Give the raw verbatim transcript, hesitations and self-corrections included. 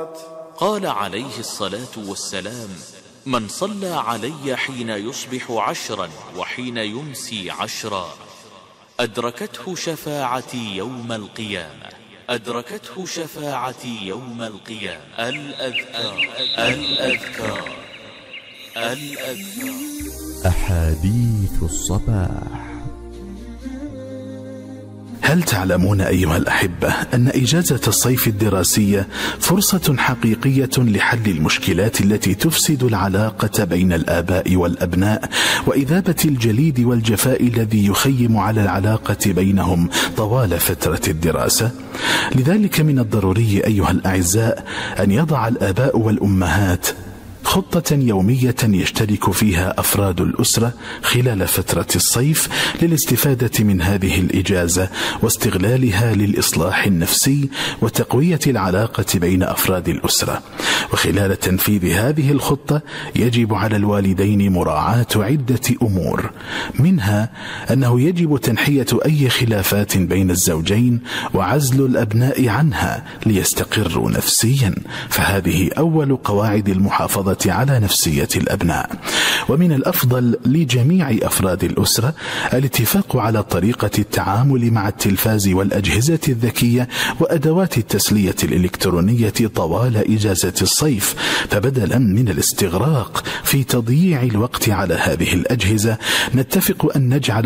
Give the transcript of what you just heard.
قالت: قال عليه الصلاة والسلام: من صلى علي حين يصبح عشرا وحين يمسي عشرا أدركته شفاعتي يوم القيامة أدركته شفاعتي يوم القيامة. الأذكار الأذكار الأذكار أحاديث الصباح. هل تعلمون أيها الأحبة أن إجازة الصيف الدراسية فرصة حقيقية لحل المشكلات التي تفسد العلاقة بين الآباء والأبناء وإذابة الجليد والجفاء الذي يخيم على العلاقة بينهم طوال فترة الدراسة؟ لذلك من الضروري أيها الأعزاء أن يضع الآباء والأمهات خطة يومية يشترك فيها أفراد الأسرة خلال فترة الصيف للاستفادة من هذه الإجازة واستغلالها للإصلاح النفسي وتقوية العلاقة بين أفراد الأسرة. وخلال تنفيذ هذه الخطة يجب على الوالدين مراعاة عدة أمور، منها أنه يجب تنحية أي خلافات بين الزوجين وعزل الأبناء عنها ليستقروا نفسيا، فهذه أول قواعد المحافظة على نفسية الأبناء. ومن الأفضل لجميع أفراد الأسرة الاتفاق على طريقة التعامل مع التلفاز والأجهزة الذكية وأدوات التسلية الإلكترونية طوال إجازة الصيف، فبدلا من الاستغراق في تضييع الوقت على هذه الأجهزة نتفق أن نجعل